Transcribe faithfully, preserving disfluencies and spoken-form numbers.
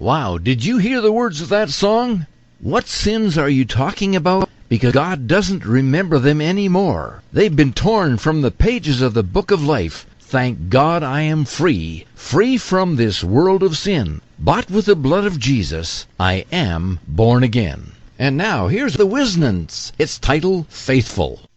Wow, did you hear the words of that song? What sins are you talking about? Because God doesn't remember them anymore. They've been torn from the pages of the book of life. Thank God I am free, free from this world of sin. Bought with the blood of Jesus, I am born again. And now, here's the Wisnants. It's titled Faithful.